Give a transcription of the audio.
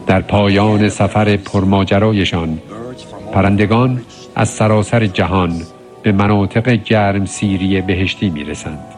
در پایان سفر پرماجرایشان پرندگان از سراسر جهان به مناطق گرمسیری بهشتی میرسند.